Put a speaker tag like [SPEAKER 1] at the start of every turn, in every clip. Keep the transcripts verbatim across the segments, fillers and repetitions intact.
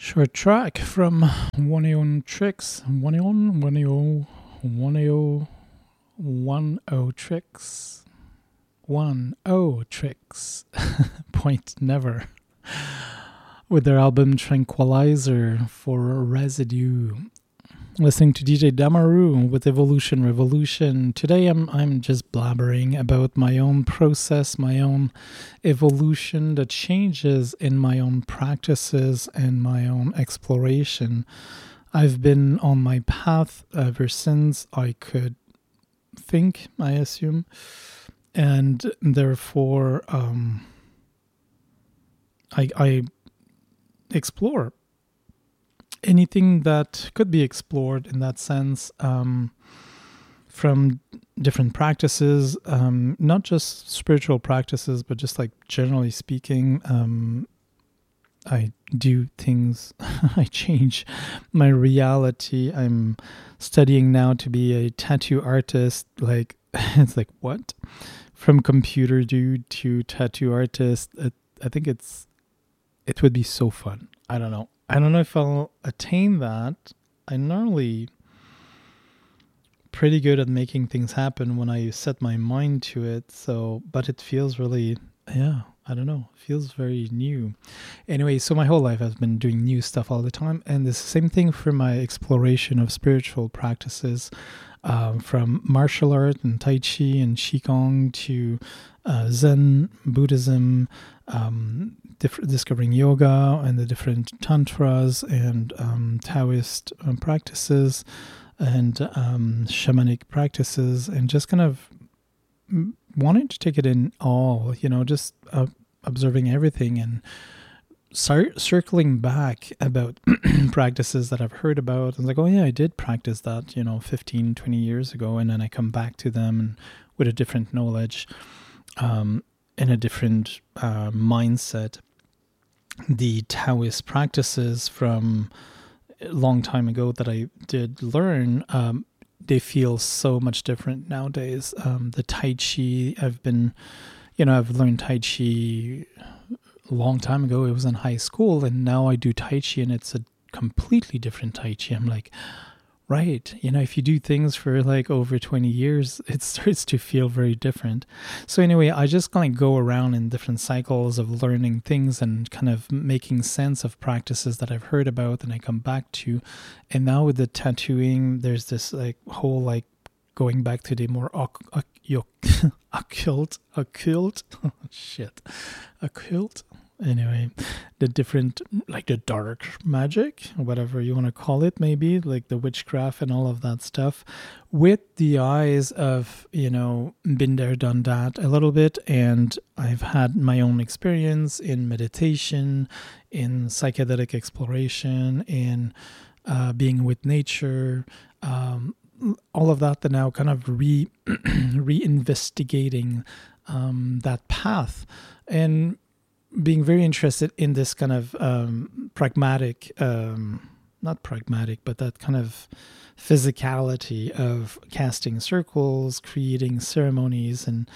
[SPEAKER 1] Short track from one oh one Tricks. one oh one, one oh, one oh, one oh Tricks. one oh Tricks. Point Never. With their album Tranquilizer for Residue. Listening to D J Damaru with Evolution Revolution. Today I'm I'm just blabbering about my own process, my own evolution, the changes in my own practices and my own exploration. I've been on my path ever since I could think, I assume, and therefore um, I, I explore anything that could be explored in that sense, um, from different practices, um, not just spiritual practices, but just like generally speaking, um, I do things, I change my reality. I'm studying now to be a tattoo artist. Like, it's like, what? From computer dude to tattoo artist. It, I think it's, it would be so fun. I don't know. I don't know if I'll attain that. I'm normally pretty good at making things happen when I set my mind to it. So, but it feels really, yeah, I don't know. It feels very new. Anyway, so my whole life I've been doing new stuff all the time. And the same thing for my exploration of spiritual practices, um, from martial art and Tai Chi and Qigong to uh, Zen, Buddhism, um, diff- discovering yoga and the different tantras and um, Taoist um, practices and um, shamanic practices, and just kind of wanting to take it in all, you know, just uh, observing everything and start circling back about practices that I've heard about. And like, oh yeah, I did practice that, you know, fifteen, twenty years ago. And then I come back to them and with a different knowledge, um, and a different uh, mindset. The Taoist practices from a long time ago that I did learn, um, they feel so much different nowadays. Um, the Tai Chi, I've been, you know, I've learned Tai Chi a long time ago. It was in high school, and now I do Tai Chi, and it's a completely different Tai Chi. I'm like, right, you know, if you do things for like over twenty years, it starts to feel very different. So anyway, I just kind of go around in different cycles of learning things and kind of making sense of practices that I've heard about and I come back to. And now with the tattooing, there's this like whole like going back to the more oc- oc- occult, occult, shit, occult. Anyway, the different, like the dark magic, whatever you want to call it, maybe like the witchcraft and all of that stuff, with the eyes of, you know, been there, done that a little bit. And I've had my own experience in meditation, in psychedelic exploration, in uh, being with nature, um, all of that, and now kind of re reinvestigating um, that path and being very interested in this kind of um, pragmatic, um, not pragmatic, but that kind of physicality of casting circles, creating ceremonies. And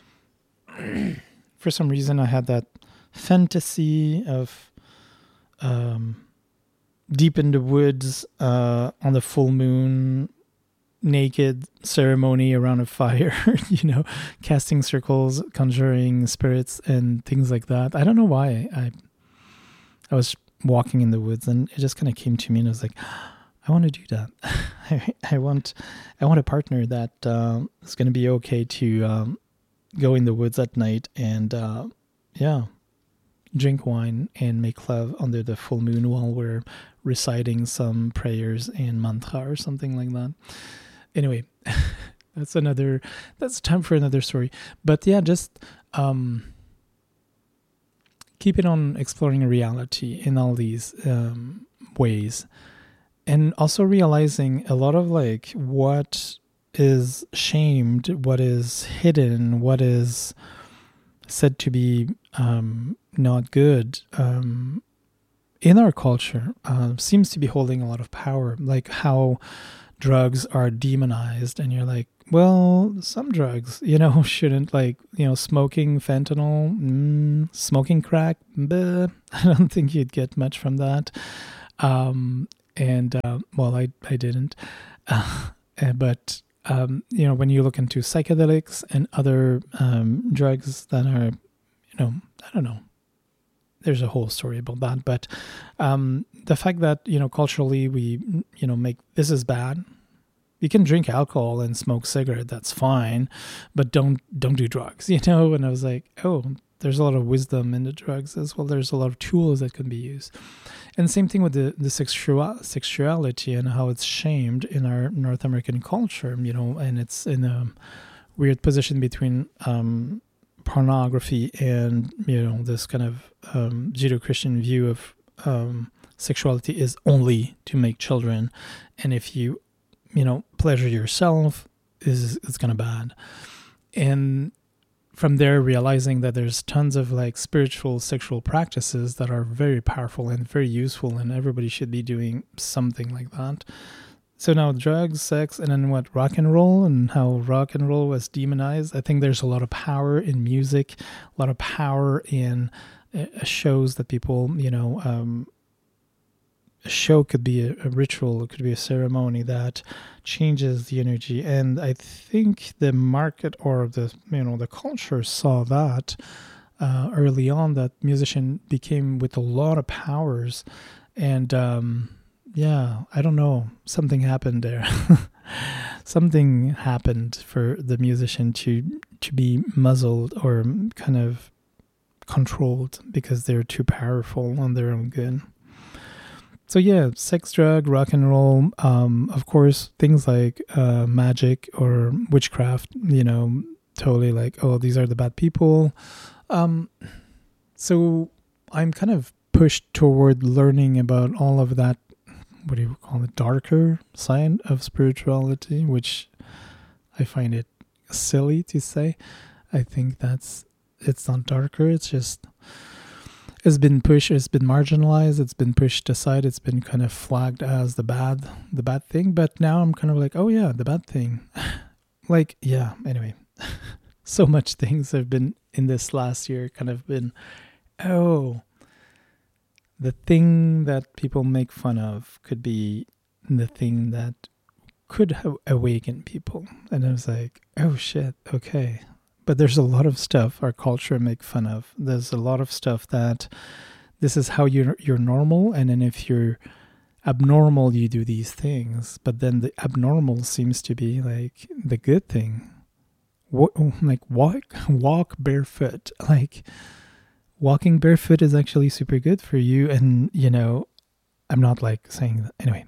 [SPEAKER 1] for some reason, I had that fantasy of um, deep in the woods uh, on the full moon, naked ceremony around a fire, you know, casting circles, conjuring spirits and things like that. I don't know why. I I was walking in the woods and it just kind of came to me and I was like, I want to do that. I, I want I want a partner that uh, is going to be okay to um, go in the woods at night and uh, yeah, drink wine and make love under the full moon while we're reciting some prayers and mantra or something like that. Anyway, that's another, that's time for another story. But yeah, just um, keep it on exploring reality in all these um, ways. And also realizing a lot of like what is shamed, what is hidden, what is said to be um, not good um, in our culture uh, seems to be holding a lot of power. Like how drugs are demonized and you're like, well, some drugs, you know, shouldn't, like, you know, smoking fentanyl, mm, smoking crack, bleh, I don't think you'd get much from that. Um, and um, well, I I didn't, uh, but um, you know, when you look into psychedelics and other um, drugs that are, you know, I don't know. There's a whole story about that, but um, the fact that, you know, culturally we, you know, make this is bad. You can drink alcohol and smoke cigarette, that's fine, but don't don't do drugs, you know. And I was like, oh, there's a lot of wisdom in the drugs as well. There's a lot of tools that can be used, and same thing with the the sexual sexuality and how it's shamed in our North American culture, you know, and it's in a weird position between um, pornography and, you know, this kind of um, Judeo-Christian view of um, sexuality is only to make children, and if you you know pleasure yourself is it's kind of bad. And from there, realizing that there's tons of like spiritual sexual practices that are very powerful and very useful, and everybody should be doing something like that. So now drugs, sex, and then what, rock and roll, and how rock and roll was demonized. I think there's a lot of power in music, a lot of power in uh, shows that people, you know, um, a show could be a, a ritual, it could be a ceremony that changes the energy. And I think the market or the, you know, the culture saw that uh, early on, that musician became with a lot of powers. And, um, yeah, I don't know. Something happened there. Something happened for the musician to to be muzzled or kind of controlled because they're too powerful on their own good. So yeah, sex, drug, rock and roll. Um, of course, things like uh, magic or witchcraft. You know, totally like, oh, these are the bad people. Um, so I'm kind of pushed toward learning about all of that. What do you call it? Darker side of spirituality, which I find it silly to say. I think that's, it's not darker. It's just, it's been pushed, it's been marginalized, it's been pushed aside, it's been kind of flagged as the bad, the bad thing. But now I'm kind of like, oh yeah, the bad thing. Like, yeah, anyway. So much things have been in this last year kind of been, oh, the thing that people make fun of could be the thing that could have awakened people. And I was like, oh shit, okay. But there's a lot of stuff our culture make fun of. There's a lot of stuff that this is how you're, you're normal. And then if you're abnormal, you do these things. But then the abnormal seems to be like the good thing. What, like walk, walk barefoot. Like, walking barefoot is actually super good for you. And, you know, I'm not like saying that. Anyway.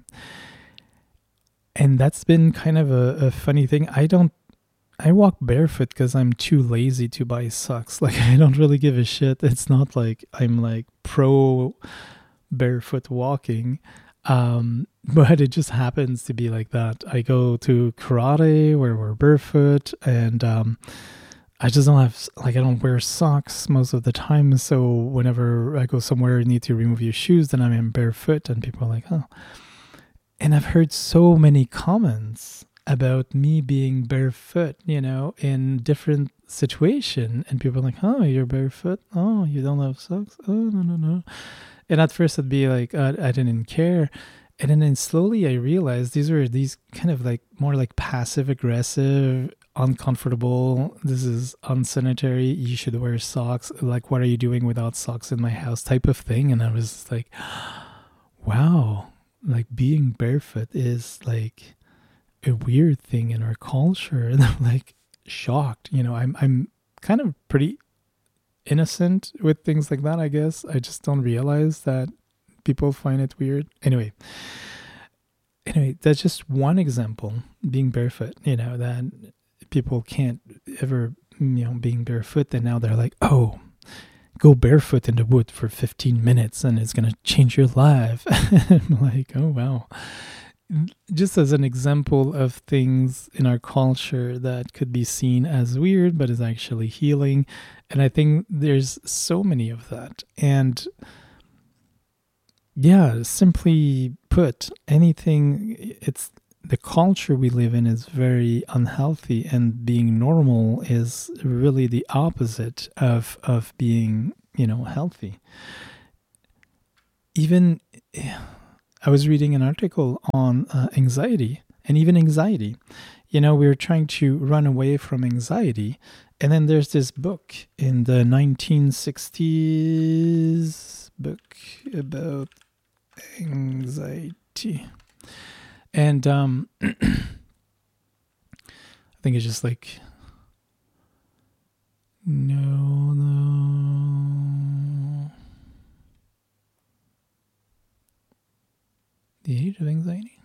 [SPEAKER 1] And that's been kind of a, a funny thing. I don't, I walk barefoot because I'm too lazy to buy socks. Like, I don't really give a shit. It's not like I'm like pro barefoot walking. Um, but it just happens to be like that. I go to karate where we're barefoot, and, um, I just don't have, like, I don't wear socks most of the time. So whenever I go somewhere, you need to remove your shoes, then I'm in barefoot, and people are like, oh. And I've heard so many comments about me being barefoot, you know, in different situation. And people are like, oh, you're barefoot? Oh, you don't have socks? Oh, no, no, no. And at first I'd be like, uh, I didn't care. And then, then slowly I realized these were these kind of like more like passive aggressive, uncomfortable, this is unsanitary, you should wear socks, like what are you doing without socks in my house type of thing. And I was like, wow, like being barefoot is like a weird thing in our culture. And I'm like shocked, you know. I'm I'm kind of pretty innocent with things like that, I guess. I just don't realize that people find it weird. Anyway, anyway, that's just one example, being barefoot, you know, that people can't ever, you know, being barefoot, and now they're like, oh, go barefoot in the wood for fifteen minutes and it's going to change your life. I'm like, oh, wow. Just as an example of things in our culture that could be seen as weird, but is actually healing. And I think there's so many of that. And yeah, simply put, anything, it's, the culture we live in is very unhealthy, and being normal is really the opposite of of being, you know, healthy. Even I was reading an article on uh, anxiety and even anxiety. You know, we were trying to run away from anxiety. And then there's this book in the nineteen sixties book about anxiety. And um, I think it's just like, no, no. The Age of Anxiety?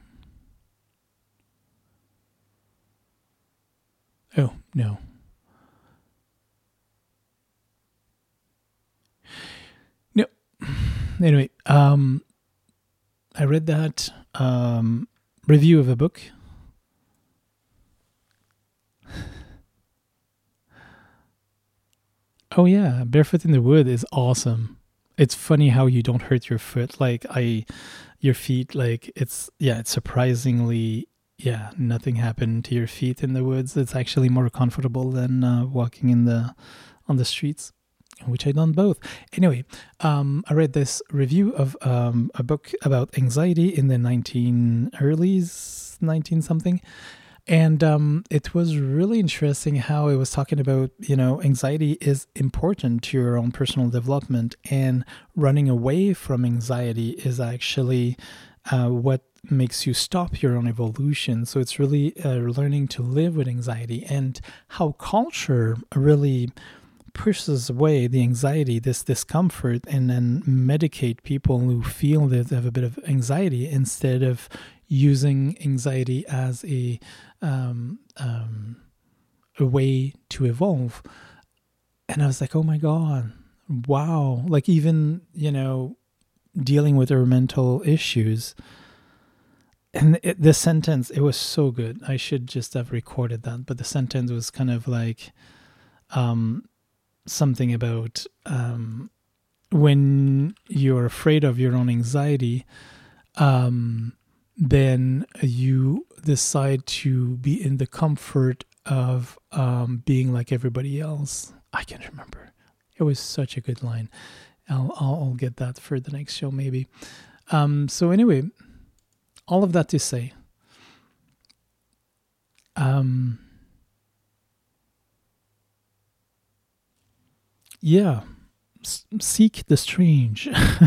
[SPEAKER 1] Oh, no. No. Anyway, um, I read that um, review of a book. Oh yeah, Barefoot in the Wood is awesome. It's funny how you don't hurt your foot. Like I, your feet, like it's, yeah, it's surprisingly, yeah, nothing happened to your feet in the woods. It's actually more comfortable than uh, walking in the, on the streets, which I done both. Anyway, um, I read this review of um, a book about anxiety in the nineteen earlys, nineteen something. And um, it was really interesting how it was talking about, you know, anxiety is important to your own personal development, and running away from anxiety is actually uh, what makes you stop your own evolution. So it's really uh, learning to live with anxiety, and how culture really pushes away the anxiety, this discomfort, and then medicate people who feel that they have a bit of anxiety instead of using anxiety as a um, um, a way to evolve. And I was like, oh my God, wow. Like even, you know, dealing with our mental issues. And it, the sentence, it was so good. I should just have recorded that. But the sentence was kind of like um, something about um, when you're afraid of your own anxiety, um, then you decide to be in the comfort of um, being like everybody else. I can't remember. It was such a good line. I'll, I'll, I'll get that for the next show maybe. Um, so anyway, all of that to say, um, yeah, S- seek the strange,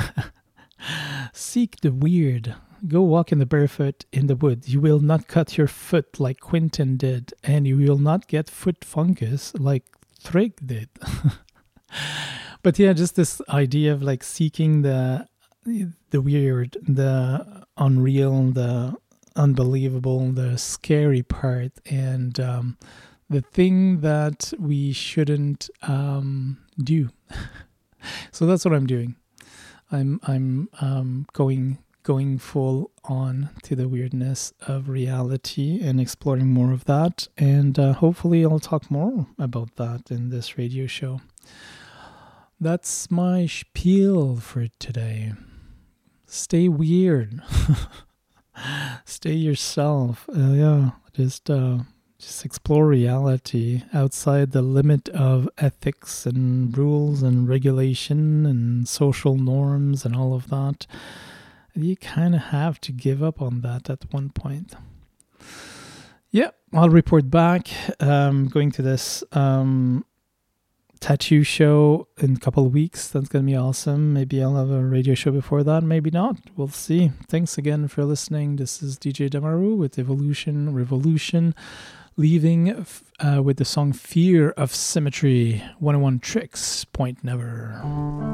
[SPEAKER 1] seek the weird. Go walk in the barefoot in the wood. You will not cut your foot like Quentin did, and you will not get foot fungus like Trig did. But yeah, just this idea of like seeking the the weird, the unreal, the unbelievable, the scary part, and um, the thing that we shouldn't um, do. So that's what I'm doing. I'm I'm um, going. going full on to the weirdness of reality and exploring more of that. And uh, hopefully I'll talk more about that in this radio show. That's my spiel for today. Stay weird. Stay yourself. Uh, yeah, just uh, just explore reality outside the limit of ethics and rules and regulation and social norms and all of that. You kind of have to give up on that at one point. Yeah, I'll report back. Um, going to this um, tattoo show in a couple of weeks. That's going to be awesome. Maybe I'll have a radio show before that. Maybe not. We'll see. Thanks again for listening. This is D J Damaru with Evolution Revolution, leaving uh, with the song Fear of Symmetry, one oh one Tricks, Point Never.